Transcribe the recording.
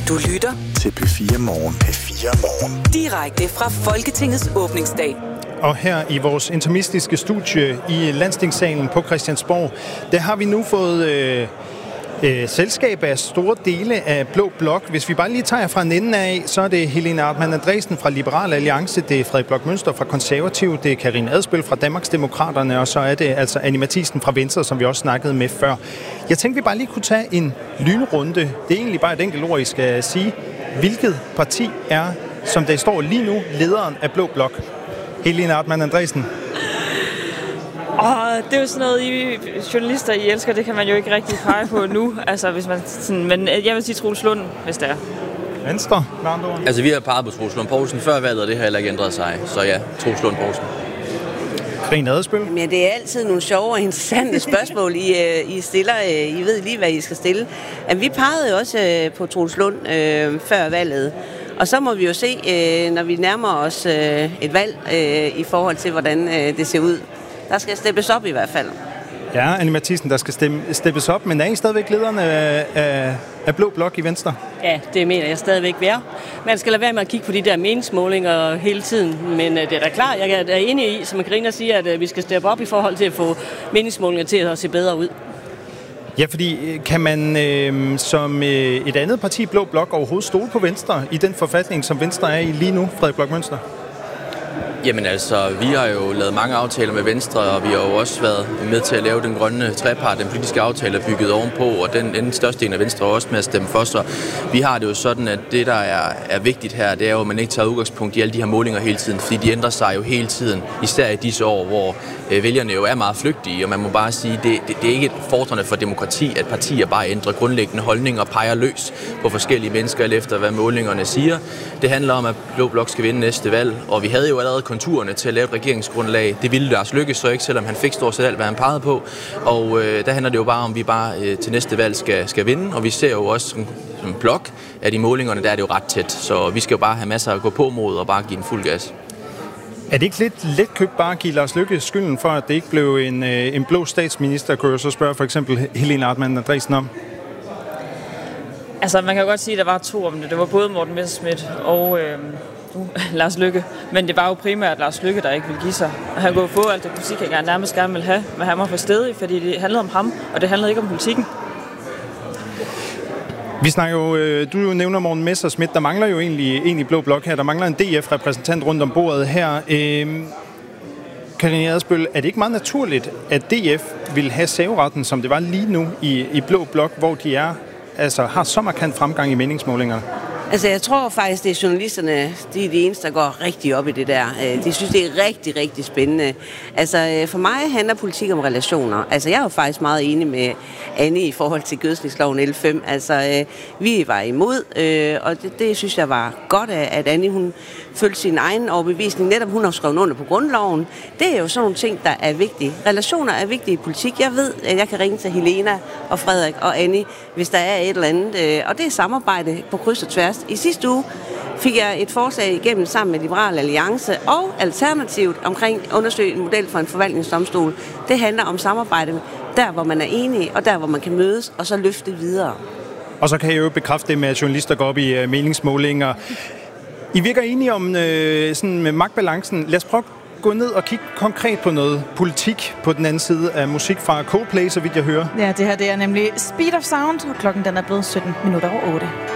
Du lytter til P4 Morgen. P4 Morgen. Direkte fra Folketingets åbningsdag. Og her i vores intermistiske studie i Landstingssalen på Christiansborg, der har vi nu fået selskab af store dele af Blå Blok. Hvis vi bare lige tager fra en ende af, så er det Helena Artmann Andresen fra Liberal Alliance, det er Frederik Bloch Münster fra Konservativ, det er Karina Adsbøl fra Danmarksdemokraterne, og så er det altså Anni Matthiesen fra Venstre, som vi også snakkede med før. Jeg tænkte, vi bare lige kunne tage en lynrunde. Det er egentlig bare et enkelt ord, I skal sige. Hvilket parti er, som der står lige nu, lederen af Blå Blok? Helena Artmann Andresen. Det er jo sådan noget, I journalister, I elsker, det kan man jo ikke rigtig pege på nu. Altså, hvis man sådan, men jeg vil sige Troels Lund, hvis det er. Venstre, med andre ord. Altså, vi har peget på Troels Lund Poulsen før valget, og det har heller ikke ændret sig. Så ja, Troels Lund Poulsen. Karina Adsbøl. Jamen, det er altid nogle sjove og interessante spørgsmål, I stiller. I ved lige, hvad I skal stille. Vi pegede jo også på Troels Lund før valget. Og så må vi jo se, når vi nærmer os et valg i forhold til, hvordan det ser ud. Der skal steppes op i hvert fald. Ja, Anni Matthiesen, der skal steppes op, men er I stadigvæk lederne af Blå Blok i Venstre? Ja, det mener jeg stadigvæk være. Man skal lade være med at kigge på de der meningsmålinger hele tiden, men det er da klart, jeg er enig i, som Karina siger, at vi skal steppe op i forhold til at få meningsmålinger til at se bedre ud. Ja, fordi kan man som et andet parti, Blå Blok, overhovedet stole på Venstre i den forfatning, som Venstre er i lige nu, Frederik Bloch Münster? Jamen altså, vi har jo lavet mange aftaler med Venstre, og vi har jo også været med til at lave den grønne trepart, den politiske aftale er bygget ovenpå, og den største del af Venstre er også med at stemme for, så vi har det jo sådan, at det, der er vigtigt her, det er jo, at man ikke tager udgangspunkt i alle de her målinger hele tiden, fordi de ændrer sig jo hele tiden, især i disse år, hvor vælgerne jo er meget flygtige, og man må bare sige, det er ikke et fordrende for demokrati, at partier bare ændrer grundlæggende holdninger og peger løs på forskellige mennesker, eller efter hvad målingerne siger. Det handler om, at Blå Blok skal vinde næste valg, og vi havde jo allerede konturerne til at lave et regeringsgrundlag. Det ville Lars Løkke så ikke, selvom han fik stort set alt, hvad han pegede på. Og der handler det jo bare om, vi bare til næste valg skal vinde. Og vi ser jo også som blok, at i målingerne, der er det jo ret tæt. Så vi skal jo bare have masser at gå på mod og bare give en fuld gas. Er det ikke lidt letkøbt bare at give Lars Løkke skylden for, at det ikke blev en blå statsminister, kunne jeg så spørge for eksempel Helena Artmann Andresen om? Altså, man kan jo godt sige, at der var to om det. Det var både Morten Messerschmidt og Lars Løkke. Men det var jo primært Lars Løkke, der ikke ville give sig. Han kunne få alt det politik, han nærmest gerne ville have, men han var for stedig, fordi det handlede om ham, og det handlede ikke om politikken. Vi snakker jo, du nævner Morten Messerschmidt, der mangler jo egentlig Blå Blok her. Der mangler en DF-repræsentant rundt om bordet her. Karina Adsbøl, er det ikke meget naturligt, at DF vil have serveretten, som det var lige nu i Blå Blok, hvor de har så markant fremgang i meningsmålingerne? Altså, jeg tror faktisk, det er journalisterne, de er de eneste, der går rigtig op i det der. De synes, det er rigtig, rigtig spændende. Altså, for mig handler politik om relationer. Altså, jeg er jo faktisk meget enig med Anni i forhold til gødsningsloven L5. Altså, vi var imod, og det synes jeg var godt af, at Anni, hun følte sin egen overbevisning. Netop hun har skrevet under på grundloven. Det er jo sådan nogle ting, der er vigtige. Relationer er vigtige i politik. Jeg ved, at jeg kan ringe til Helena og Frederik og Anni, hvis der er et eller andet. Og det er samarbejde på kryds og tværs. I sidste uge fik jeg et forslag igennem sammen med Liberal Alliance og Alternativet omkring undersøge en model for en forvaltningsdomstol. Det handler om samarbejde der, hvor man er enige, og der, hvor man kan mødes, og så løfte videre. Og så kan jeg jo bekræfte det med, at journalister går op i meningsmålinger. I virker enige om sådan med magtbalancen. Lad os prøve at gå ned og kigge konkret på noget politik på den anden side af musik fra Coldplay, så vidt jeg hører. Ja, det her det er nemlig Speed of Sound, og klokken den er blevet 17 minutter over 8.